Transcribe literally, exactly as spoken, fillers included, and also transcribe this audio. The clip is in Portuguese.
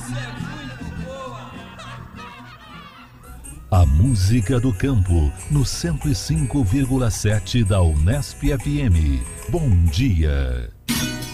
A música do campo, no cento e cinco vírgula sete da Unesp F M. Bom dia.